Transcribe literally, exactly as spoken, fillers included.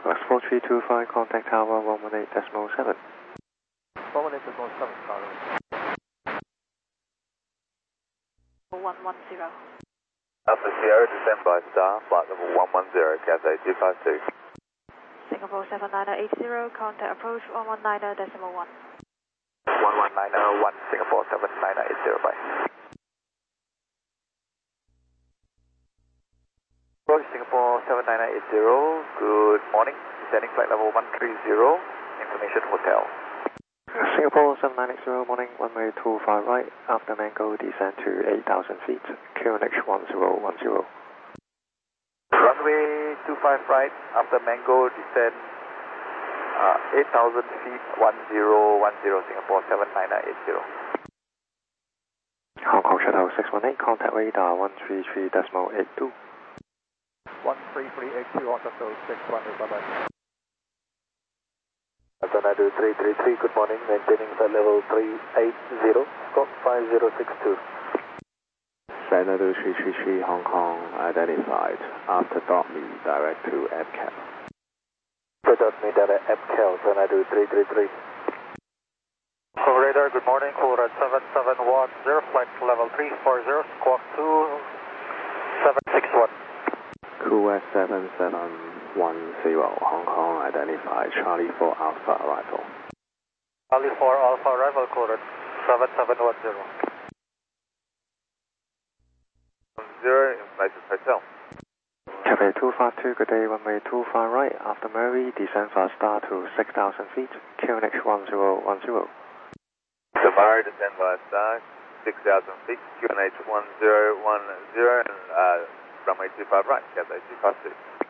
Douglas four three two five, contact tower one one eight decimal seven. one one eight decimal seven, Charlie. one one zero. Alpha Sierra, descend by star, flight level one one zero, Cathay two five two. Singapore seven niner eight zero, contact approach one one niner decimal one. one one niner one, Singapore seven niner eight zero, bye. Approach Singapore seven niner eight zero, good morning. Descending flight level one three zero, information hotel. Singapore seven nine eight zero, morning, runway two five right, after Mango, descend to eight thousand feet, Q N H one zero one zero. Runway two five right, after Mango, descend uh, eight thousand feet, one zero one zero, Singapore seven niner eight zero. Hong Kong Shuttle six one eight, contact radar one three three decimal eight two. one three three eight two, Hong Kong Shuttle six one eight, bye bye. Nadu three three three, good morning, maintaining flight level three eight zero, squawk five zero six two. Nadu three three three, Hong Kong identified, after dot me direct to A B C A L. After dot me direct A B C A L, Nadu three three three. Cool radar, good morning, cool radar seven seven one zero, flight level three four zero, squawk two seven six one. Q S seven seven one zero, Hong Kong identified, Charlie four Alpha arrival. Charlie four Alpha arrival, coded seven seven one zero. Zero, information hotel. Cathay two five two, good day, runway two five right, after Murray, descend fast star to six thousand feet, Q N H one zero one zero. Safari, descend by star, six thousand feet, Q N H one zero one zero, and uh, runway two five right, Cathay two five two.